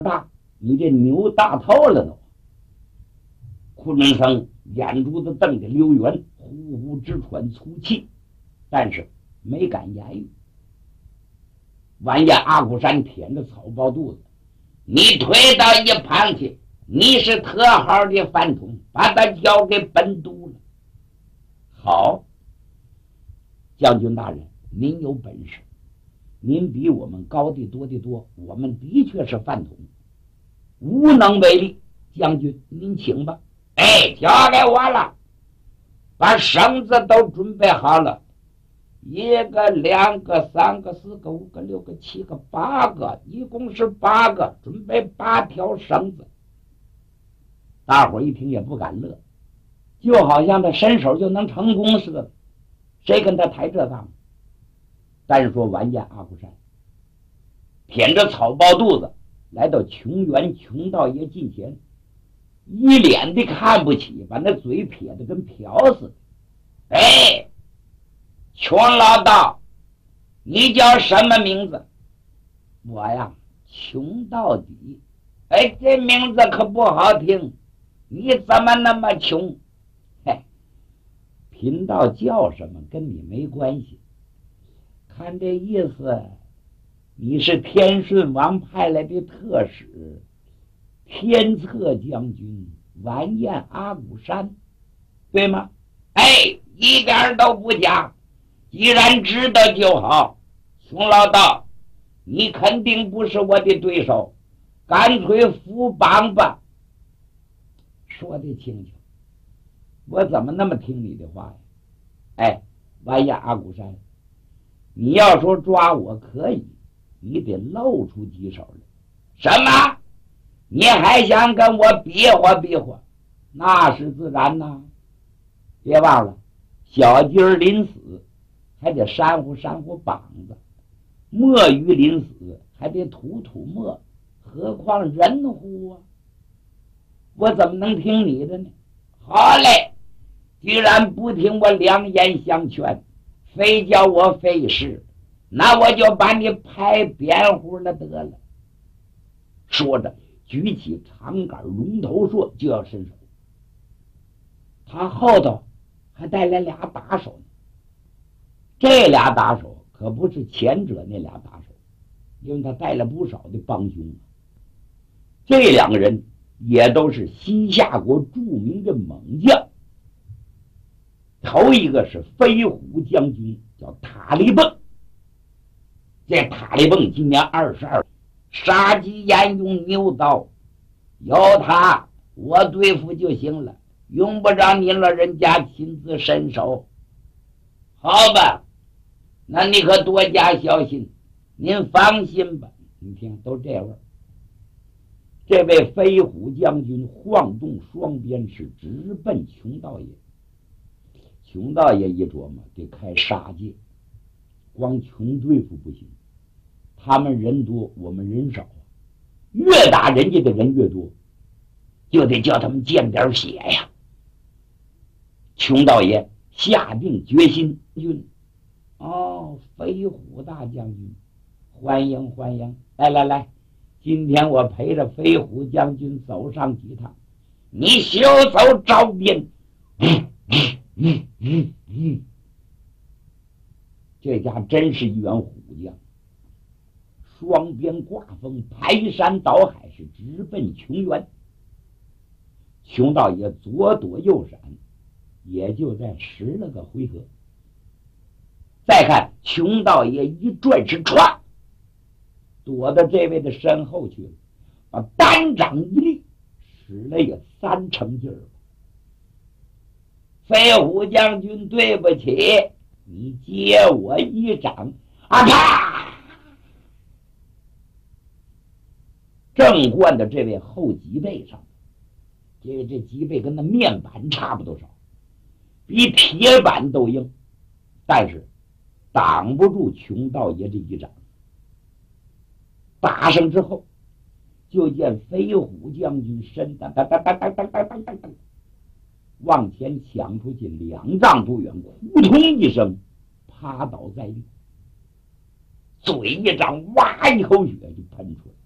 大，你这牛大头了都。库伦僧眼珠子瞪得溜圆，呼呼直喘粗气，但是没敢言语。完颜阿骨山舔着草包肚子，你推到一旁去，你是特好的饭桶，把他交给本督了。好，将军大人，您有本事，您比我们高的多得多，我们的确是饭桶，无能为力。将军您请吧。哎，交给我了，把绳子都准备好了，一个两个三个四个五个六个七个八个，一共是8个，准备8条绳子。大伙一听也不敢乐，就好像他伸手就能成功似的，谁跟他抬这杠？单说完颜阿骨山舔着草包肚子来到琼元琼道爷近前，一脸的看不起，把那嘴撇得跟瓢似的。哎，琼老道，你叫什么名字？我呀，穷到底。哎，这名字可不好听，你怎么那么穷？嘿，贫道叫什么跟你没关系。看这意思，你是天顺王派来的特使，天策将军完颜阿骨山，对吗？哎，一点都不假，既然知道就好。熊老道，你肯定不是我的对手，干脆扶帮吧。说的轻巧，我怎么那么听你的话呀？哎，完颜阿骨山，你要说抓我可以，你得露出几手来。什么？你还想跟我比划比划？那是自然呐。别忘了，小鸡儿临死还得扇呼扇呼膀子，墨鱼临死还得吐吐沫，何况人乎啊？我怎么能听你的呢？好嘞，既然不听我良言相劝，非叫我费事，那我就把你拍扁乎了得了。说着举起长杆龙头槊就要伸手，他后头还带来俩打手呢。这俩打手可不是前者那俩打手，因为他带了不少的帮凶。这两个人也都是西夏国著名的猛将。头一个是飞虎将军，叫塔利蹦。这塔利蹦今年22，杀鸡焉用牛刀，有他我对付就行了，用不着你老人家亲自伸手。好吧，那你可多加小心，您放心吧。你听都这味儿。这位飞虎将军晃动双鞭，是直奔穷道爷。穷道爷一琢磨，得开杀戒，光穷对付不行，他们人多，我们人少，越打人家的人越多，就得叫他们见点血呀。穷道爷下定决心，飞虎大将军，欢迎欢迎，来来来，今天我陪着飞虎将军走上几趟，你休走招边。这家真是一员虎将，双鞭挂风，排山倒海，是直奔琼元。穷道爷左躲右闪，也就在10了个回合。再看穷道爷一转是歘，躲到这位的身后去了，把单掌一立，使了也3成劲儿了。飞虎将军，对不起，你接我一掌。啊啪！正灌的这位后脊背上，这脊背跟那面板差不多少，比铁板都硬，但是挡不住穷道爷这一掌。打上之后，就见飞虎将军身当当当当当当当当当当往前抢出去2丈不远，扑通一声趴倒在地，嘴一张，哇一口血就喷出来。